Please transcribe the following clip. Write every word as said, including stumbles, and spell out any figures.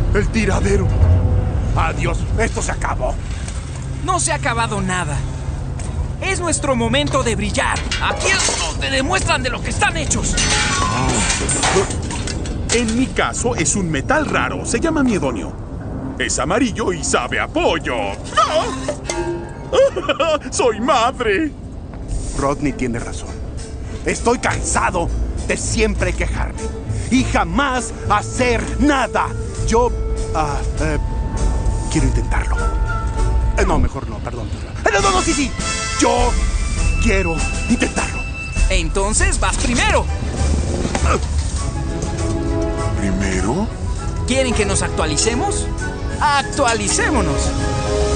El tiradero. Adiós, esto se acabó. No se ha acabado nada. Es nuestro momento de brillar. Aquí es donde demuestran de lo que están hechos. En mi caso es un metal raro. Se llama miedonio. Es amarillo y sabe a pollo. ¡Ah! ¡Soy madre! Rodney tiene razón. Estoy cansado de siempre quejarme y jamás hacer nada. Yo... ah, eh, quiero intentarlo. Eh, no, mejor no, perdón. Eh, no, no, no, sí, sí. Yo quiero intentarlo. Entonces vas primero. ¿Primero? ¿Quieren que nos actualicemos? ¡Actualicémonos!